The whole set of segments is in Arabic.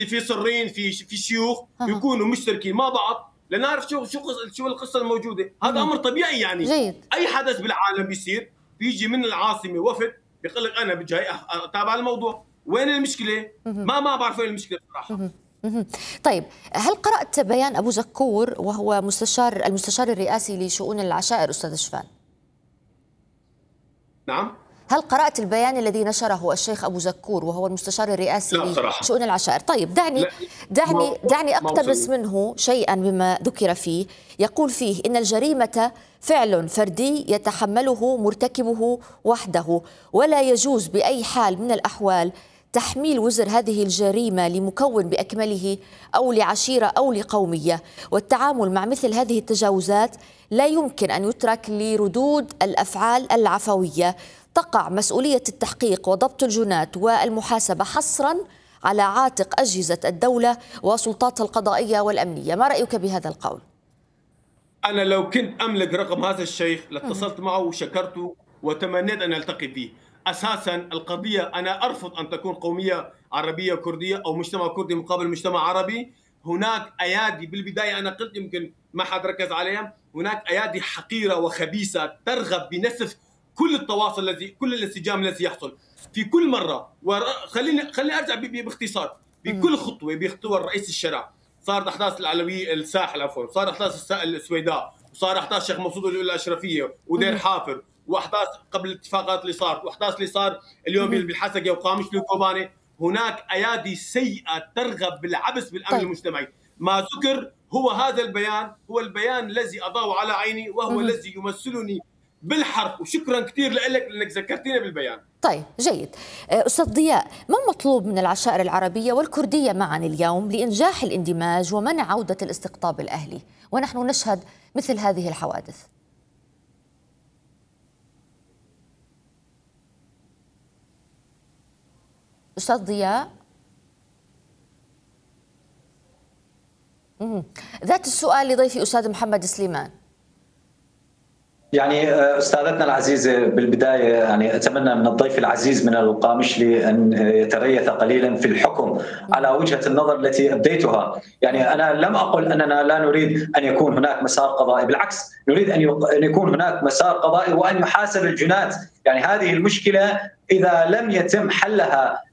في صرين في شيوخ يكونوا مشتركين مع بعض لنعرف شو القصه الموجوده. هذا امر طبيعي يعني. جيد. اي حدث بالعالم بيصير بيجي من العاصمه وفد بيقول لك انا جاي اتابع الموضوع. وين المشكله؟ ما بعرف وين المشكله صراحه. طيب، هل قرأت بيان أبو زكور وهو المستشار الرئاسي لشؤون العشائر أستاذ شفان؟ نعم. هل قرأت البيان الذي نشره الشيخ أبو زكور وهو المستشار الرئاسي لشؤون العشائر؟ طيب، دعني أقتبس منه شيئا مما ذكر فيه. يقول فيه إن الجريمة فعل فردي يتحمله مرتكبه وحده، ولا يجوز بأي حال من الأحوال تحميل وزر هذه الجريمة لمكون بأكمله أو لعشيرة أو لقومية، والتعامل مع مثل هذه التجاوزات لا يمكن أن يترك لردود الأفعال العفوية. تقع مسؤولية التحقيق وضبط الجنات والمحاسبة حصرا على عاتق أجهزة الدولة وسلطاتها القضائية والأمنية. ما رأيك بهذا القول؟ أنا لو كنت أملك رقم هذا الشيخ لاتصلت معه وشكرته وتمنيت أن ألتقي به. أساسا القضية أنا أرفض أن تكون قومية عربية كردية أو مجتمع كردي مقابل مجتمع عربي. هناك أيادي بالبداية أنا قلت يمكن ما حد ركز عليها، هناك أيادي حقيرة وخبيثة ترغب بنسف كل التواصل كل الانسجام الذي يحصل في كل مرة. خليني أرجع باختصار. بكل خطوة بيخطوها الرئيس الشرع صارت أحداث العلوية الساحل صار أحداث السويداء، وصار أحداث شيخ مبسوط الأشرفية ودير حافر، واحداث قبل الاتفاقات اللي صارت، واحداث اللي صار اليوم بالحسقه وقامشلي وكوباني. هناك ايادي سيئه ترغب بالعبث بالامن المجتمعي. ما ذكر هو هذا البيان، هو البيان الذي اضاء على عيني، وهو الذي يمثلني بالحرف. وشكرا كثير لك لانك ذكرتينا بالبيان. طيب، جيد. أستاذ ضياء، ما المطلوب من العشائر العربية والكردية معا اليوم لإنجاح الاندماج ومنع عودة الاستقطاب الأهلي ونحن نشهد مثل هذه الحوادث؟ أستاذ ضياء، ذات السؤال لضيفي أستاذ محمد سليمان. يعني استاذتنا العزيزه، بالبدايه يعني اتمنى من الضيف العزيز من القامشلي ان يتريث قليلا في الحكم على وجهه النظر التي ابديتها. يعني انا لم اقل اننا لا نريد ان يكون هناك مسار قضائي، بالعكس نريد ان يكون هناك مسار قضائي وان يحاسب الجنات. يعني هذه المشكله اذا لم يتم حلها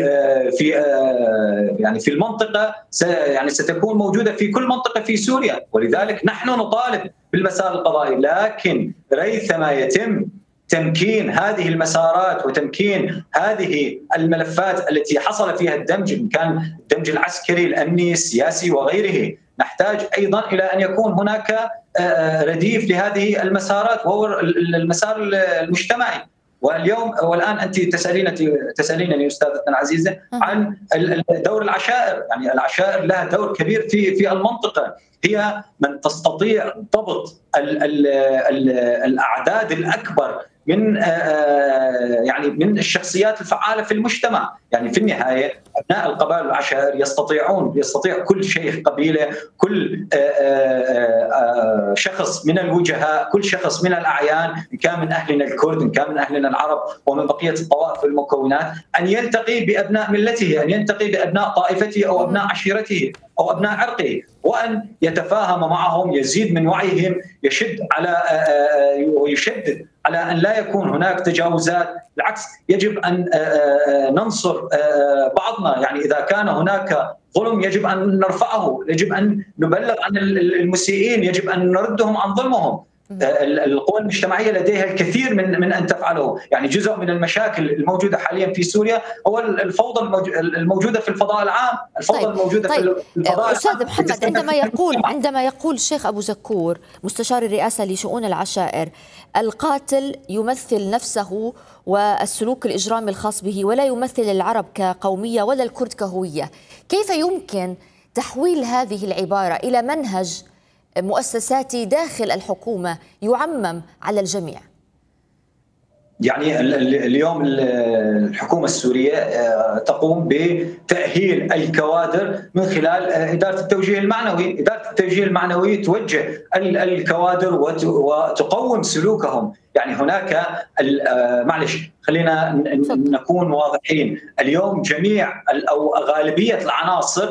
في المنطقه يعني ستكون موجوده في كل منطقه في سوريا، ولذلك نحن نطالب بالمسار القضائي. لكن ريثما يتم تمكين هذه المسارات وتمكين هذه الملفات التي حصل فيها الدمج، إن كان الدمج العسكري الامني السياسي وغيره، نحتاج ايضا الى ان يكون هناك رديف لهذه المسارات وهو المسار المجتمعي. والان انت تسالينني استاذتنا العزيزه عن دور العشائر. يعني العشائر لها دور كبير في المنطقه، هي من تستطيع ضبط الاعداد الاكبر من الشخصيات الفعاله في المجتمع. يعني في النهايه ابناء القبائل والعشائر يستطيع كل شيخ قبيله، كل شخص من الوجهاء، كل شخص من الاعيان، ان كان من اهلنا الكرد، ان كان من اهلنا العرب ومن بقيه الطوائف والمكونات، ان يلتقي بابناء ملته، ان يلتقي بابناء طائفته او ابناء عشيرته او ابناء عرقه، وان يتفاهم معهم، يزيد من وعيهم، ويشدد على ان لا يكون هناك تجاوزات. بالعكس يجب ان ننصر بعضنا. يعني اذا كان هناك ظلم يجب ان نرفعه، يجب ان نبلغ عن المسيئين، يجب ان نردهم عن ظلمهم. القوى المجتمعيه لديها الكثير من ان تفعله. يعني جزء من المشاكل الموجوده حاليا في سوريا هو الفوضى الموجوده في الفضاء العام، الفوضى الموجوده في الفضاء استاذ العام. محمد، عندما يقول الشيخ ابو زكور مستشار الرئاسه لشؤون العشائر القاتل يمثل نفسه والسلوك الاجرامي الخاص به ولا يمثل العرب كقوميه ولا الكرد كهويه، كيف يمكن تحويل هذه العباره الى منهج مؤسساتي داخل الحكومة يعمم على الجميع؟ يعني اليوم الحكومة السورية تقوم بتأهيل الكوادر من خلال إدارة التوجيه المعنوي. إدارة التوجيه المعنوي توجه الكوادر وتقوم سلوكهم. يعني هناك معلش خلينا نكون واضحين، اليوم جميع أو غالبية العناصر